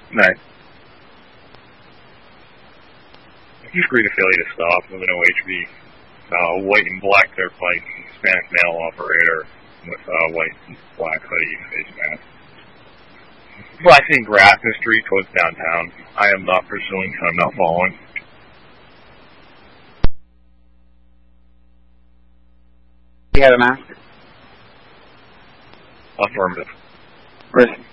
Night. Just agree to failure to stop with an OHV. White and black there fighting. Hispanic male operator with white and black hoodie face mask. Flashing grass in the street towards downtown. I am not pursuing, I'm not following. You have a mask? Affirmative. Where's